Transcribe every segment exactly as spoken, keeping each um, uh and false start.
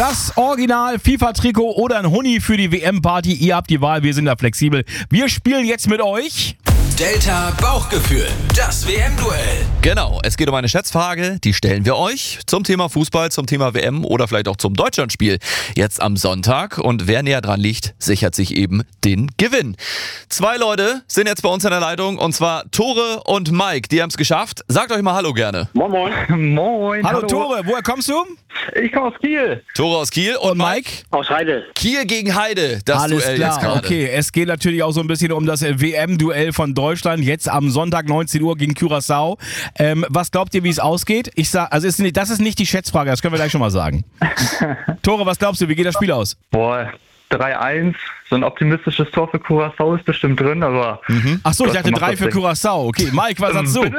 Das Original FIFA-Trikot oder ein Huni für die W M-Party. Ihr habt die Wahl, wir sind da flexibel. Wir spielen jetzt mit euch Delta Bauchgefühl, das W M-Duell. Genau, es geht um eine Schätzfrage, die stellen wir euch zum Thema Fußball, zum Thema W M oder vielleicht auch zum Deutschlandspiel jetzt am Sonntag. Und wer näher dran liegt, sichert sich eben den Gewinn. Zwei Leute sind jetzt bei uns in der Leitung und zwar Tore und Mike, die haben es geschafft. Sagt euch mal Hallo gerne. Moin, moin. Moin. Hallo, hallo Tore, woher kommst du? Ich komme aus Kiel. Tore aus Kiel und, Und Mike? Aus Heide. Kiel gegen Heide, das Alles Duell klar, jetzt gerade. okay. Es geht natürlich auch so ein bisschen um das W M-Duell von Deutschland, jetzt am Sonntag neunzehn Uhr gegen Curaçao. Ähm, was glaubt ihr, wie es ausgeht? Ich sag, also ist nicht, das ist nicht die Schätzfrage, das können wir gleich schon mal sagen. Tore, was glaubst du, wie geht das Spiel aus? Boah, drei eins. So ein optimistisches Tor für Curaçao ist bestimmt drin, aber... Mhm. Ach so, ich dachte macht drei das für Ding. Curaçao. Okay, Mike, was sagst du?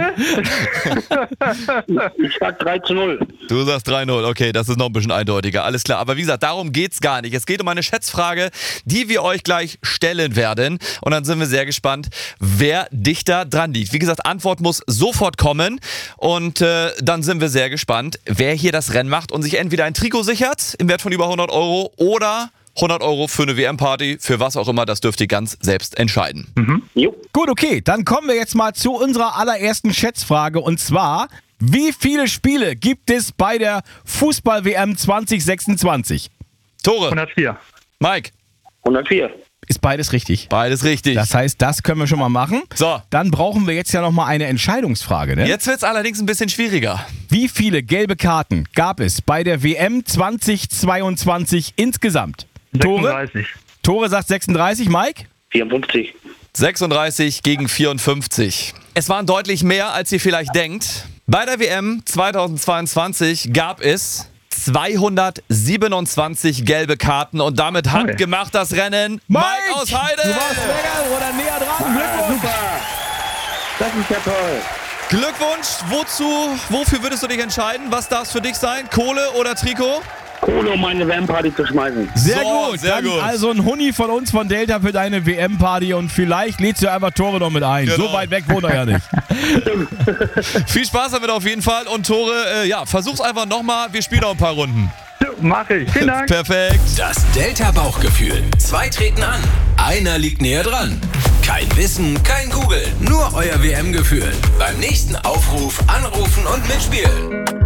Ich sag drei zu null. Du sagst drei null, okay, das ist noch ein bisschen eindeutiger, alles klar. Aber wie gesagt, darum geht's gar nicht. Es geht um eine Schätzfrage, die wir euch gleich stellen werden. Und dann sind wir sehr gespannt, wer dichter dran liegt. Wie gesagt, Antwort muss sofort kommen. Und äh, dann sind wir sehr gespannt, wer hier das Rennen macht und sich entweder ein Trikot sichert im Wert von über hundert Euro oder hundert Euro für eine W M-Party, für was auch immer, das dürft ihr ganz selbst entscheiden. Mhm. Jo. Gut, okay, dann kommen wir jetzt mal zu unserer allerersten Schätzfrage und zwar, wie viele Spiele gibt es bei der Fußball-W M zwanzig sechsundzwanzig? Tore, hundertvier. Mike, hundertvier. Ist beides richtig. beides richtig. Das heißt, das können wir schon mal machen. So. Dann brauchen wir jetzt ja nochmal eine Entscheidungsfrage, ne? Jetzt wird's allerdings ein bisschen schwieriger. Wie viele gelbe Karten gab es bei der W M zwanzig zweiundzwanzig insgesamt? Tore? sechsunddreißig. Tore sagt sechsunddreißig, Mike? vierundfünfzig. sechsunddreißig gegen vierundfünfzig. Es waren deutlich mehr, als ihr vielleicht denkt. Bei der W M zweitausendzweiundzwanzig gab es zweihundertsiebenundzwanzig gelbe Karten und damit handgemacht das Rennen Mike, aus Heide. Du warst länger oder näher dran. Glückwunsch. Super. Das ist ja toll. Glückwunsch. Wozu, wofür würdest du dich entscheiden? Was darf es für dich sein? Kohle oder Trikot? Kohle, um meine W M-Party zu schmeißen. Sehr So, gut. sehr Dann gut. also ein Huni von uns von Delta für deine W M-Party und vielleicht lädst du einfach Tore noch mit ein. Genau. So weit weg wohnt er ja nicht. Viel Spaß damit auf jeden Fall. Und Tore, äh, ja, versuch's einfach nochmal. Wir spielen noch ein paar Runden. Mach ich. Vielen Dank. Perfekt. Das Delta Bauchgefühl. Zwei treten an. Einer liegt näher dran. Kein Wissen, kein Googeln. Nur euer W M-Gefühl. Beim nächsten Aufruf anrufen und mitspielen.